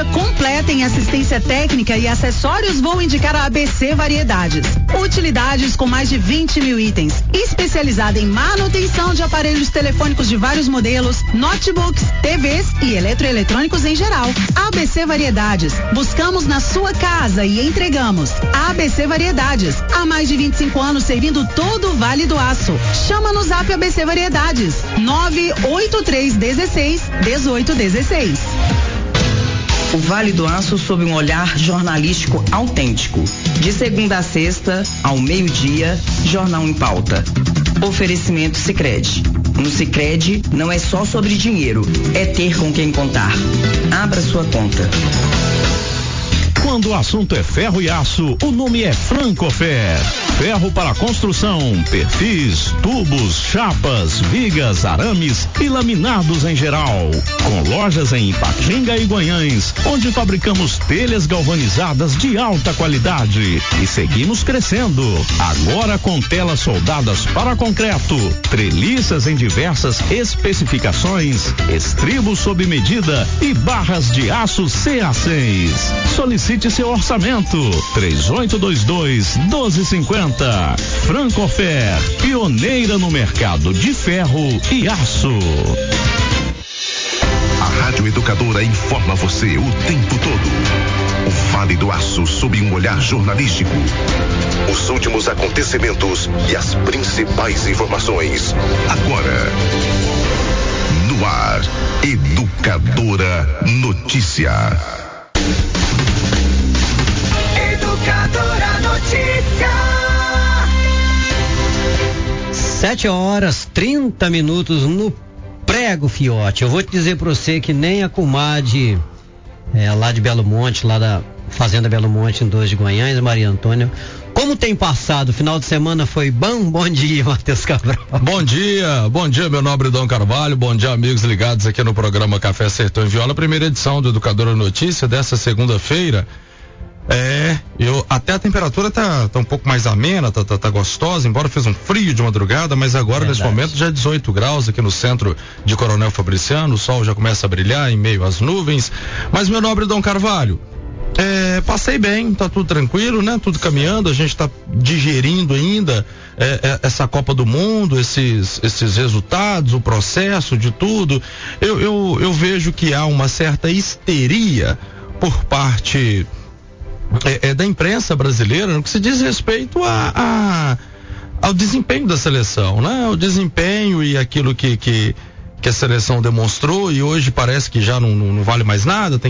linha completa em assistência técnica e acessórios, vou indicar a ABC Variedades. Utilidades com mais de 20 mil itens. Especializada em manutenção de aparelhos telefônicos de vários modelos, notebooks, TVs e eletroeletrônicos em geral. ABC Variedades. Buscamos na sua casa e entregamos. ABC Variedades. Há mais de 25 anos servindo todo o Vale do Aço. Chama no Zap ABC Variedades. 98316-1816. O Vale do Aço sob um olhar jornalístico autêntico. De segunda a sexta, ao meio-dia, Jornal em Pauta. Oferecimento Sicredi. No Sicredi, não é só sobre dinheiro, é ter com quem contar. Abra sua conta. Quando o assunto é ferro e aço, o nome é Francofer. Ferro para construção, perfis, tubos, chapas, vigas, arames e laminados em geral. Com lojas em Ipatinga e Guanhães, onde fabricamos telhas galvanizadas de alta qualidade. E seguimos crescendo. Agora com telas soldadas para concreto, treliças em diversas especificações, estribos sob medida e barras de aço CA6. Solicite seu orçamento. 3822-1250. Francofer, pioneira no mercado de ferro e aço. A Rádio Educadora informa você o tempo todo. O Vale do Aço sob um olhar jornalístico. Os últimos acontecimentos e as principais informações. Agora, no ar, Educadora Notícia. Educadora Notícia. 7h30 no prego, fiote. Eu vou te dizer pra você que nem a comadre lá de Belo Monte, lá da Fazenda Belo Monte, em 2 de Guanhães, Maria Antônia. Como tem passado? O final de semana foi bom? Bom dia, Matheus Cabral. Bom dia, meu nobre Dom Carvalho. Bom dia, amigos ligados aqui no programa Café Sertão e Viola, primeira edição do Educadora Notícia dessa segunda-feira. Até a temperatura tá um pouco mais amena, tá gostosa, embora fez um frio de madrugada, mas agora nesse momento já 18 graus aqui no centro de Coronel Fabriciano, o sol já começa a brilhar em meio às nuvens. Mas, meu nobre Dom Carvalho, passei bem, tá tudo tranquilo, né? Tudo caminhando, a gente tá digerindo ainda essa Copa do Mundo, esses resultados, o processo de tudo. Eu vejo que há uma certa histeria por parte da imprensa brasileira no que se diz respeito ao desempenho da seleção, né? O desempenho e aquilo que a seleção demonstrou, e hoje parece que já não vale mais nada, tem